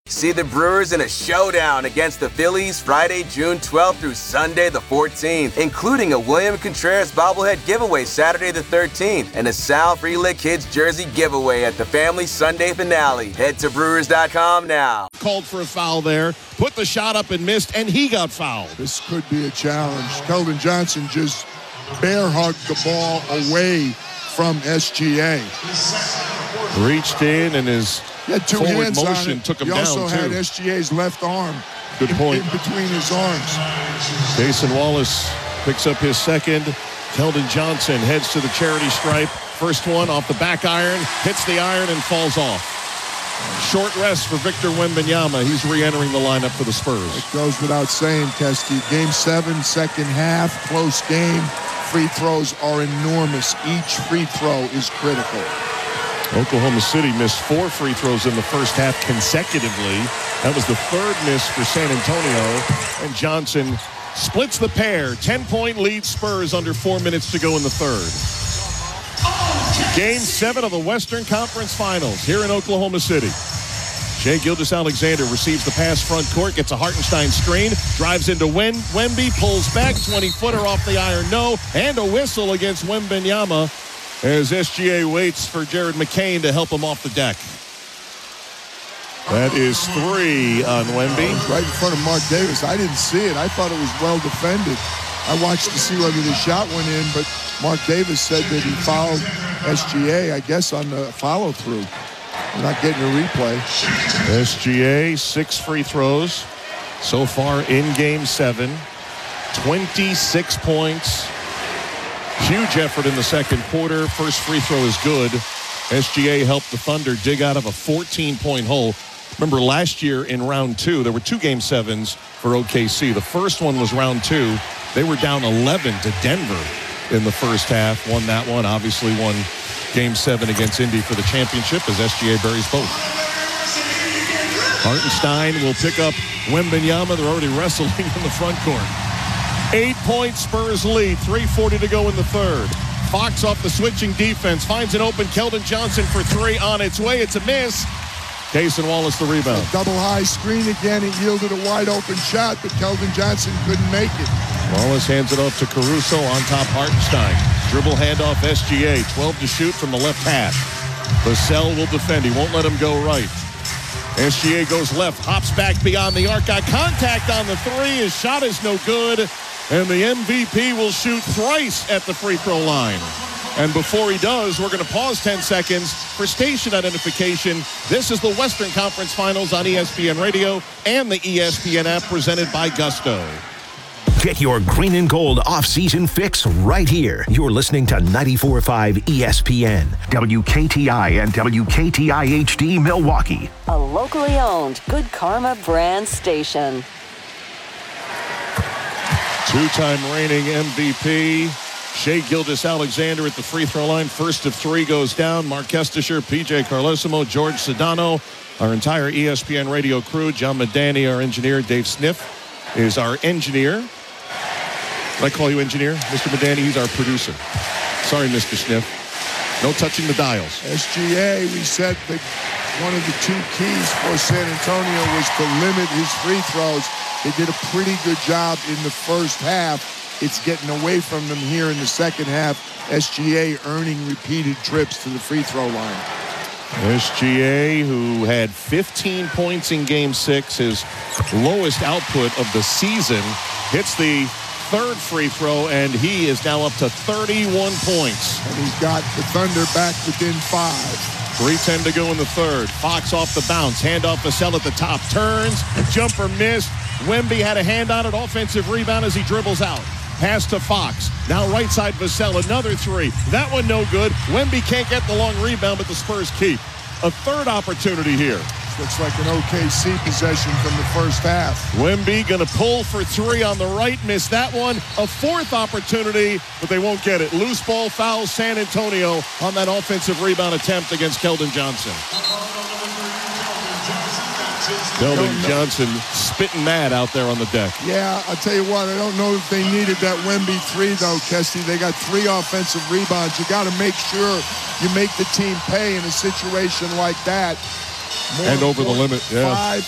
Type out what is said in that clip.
See the Brewers in a showdown against the Phillies Friday, June 12th through Sunday the 14th, including a William Contreras bobblehead giveaway Saturday the 13th and a Sal Frelick Kids jersey giveaway at the family Sunday finale. Head to Brewers.com now. Called for a foul there, put the shot up and missed, and he got fouled. This could be a challenge. Keldon Johnson just bear hugged the ball away from SGA. Reached in and his two forward hands motion on it. took him he down, also too. had SGA's left arm Good point. in between his arms. Jason Wallace picks up his second. Keldon Johnson heads to the charity stripe. First one off the back iron, hits the iron and falls off. Short rest for Victor Wembanyama. He's re-entering the lineup for the Spurs. It goes without saying, Kesty. Game 7, second half, close game. Free throws are enormous. Each free throw is critical. Oklahoma City missed 4 free throws in the first half consecutively. That was the third miss for San Antonio. And Johnson splits the pair. 10-point lead Spurs under 4 minutes to go in the third. Game 7 of the Western Conference Finals here in Oklahoma City. Shai Gilgeous-Alexander receives the pass front court, gets a Hartenstein screen, drives into Wemby, pulls back, 20-footer off the iron, no, and a whistle against Wembanyama as SGA waits for Jared McCain to help him off the deck. That is 3 on Wemby. Right in front of Mark Davis. I didn't see it. I thought it was well defended. I watched to see whether the shot went in, but Mark Davis said that he fouled SGA, I guess, on the follow-through. We're not getting a replay. SGA, 6 free throws so far in Game 7. 26 points. Huge effort in the second quarter. First free throw is good. SGA helped the Thunder dig out of a 14-point hole. Remember last year in round 2, there were 2 Game 7s for OKC. The first one was round 2. They were down 11 to Denver in the first half. Won that one. Obviously won Game 7 against Indy for the championship as SGA buries both. Hartenstein will pick up Wembanyama. They're already wrestling in the front court. 8-point Spurs lead. 3:40 to go in the third. Fox off the switching defense. Finds an open Keldon Johnson for 3 on its way. It's a miss. Cason Wallace the rebound. Double high screen again. It yielded a wide open shot, but Keldon Johnson couldn't make it. Wallace hands it off to Caruso on top Hartenstein. Dribble handoff SGA. 12 to shoot from the left half. Vassell will defend. He won't let him go right. SGA goes left. Hops back beyond the arc. Got contact on the 3. His shot is no good. And the MVP will shoot thrice at the free throw line. And before he does, we're going to pause 10 seconds for station identification. This is the Western Conference Finals on ESPN Radio and the ESPN app presented by Gusto. Get your green and gold off-season fix right here. You're listening to 94.5 ESPN, WKTI and WKTI HD Milwaukee. A locally owned Good Karma brand station. 2-time reigning MVP. Shai Gilgeous-Alexander at the free throw line. First of 3 goes down. Mark Kestisher, PJ Carlesimo, George Sedano, our entire ESPN radio crew. John Medani, our engineer. Dave Sniff is our engineer. Did I call you engineer? Mr. Medani, he's our producer. Sorry, Mr. Sniff. No touching the dials. SGA, we said that one of the 2 keys for San Antonio was to limit his free throws. They did a pretty good job in the first half. It's getting away from them here in the second half. SGA earning repeated trips to the free throw line. SGA, who had 15 points in Game 6, his lowest output of the season, hits the 3rd free throw, and he is now up to 31 points. And he's got the Thunder back within 5. 3:10 to go in the third. Fox off the bounce. Handoff Vassell at the top. Turns. Jumper missed. Wemby had a hand on it. Offensive rebound as he dribbles out. Pass to Fox. Now right side Vassell. Another 3. That one no good. Wemby can't get the long rebound, but the Spurs keep. A third opportunity here. Looks like an OKC possession from the first half. Wemby going to pull for 3 on the right. Missed that one. A 4th opportunity, but they won't get it. Loose ball foul San Antonio on that offensive rebound attempt against Keldon Johnson. Keldon Johnson spitting mad out there on the deck. Yeah, I'll tell you what, I don't know if they needed that Wemby 3, though, Kesty. They got 3 offensive rebounds. You got to make sure you make the team pay in a situation like that. And over the limit, yeah. 5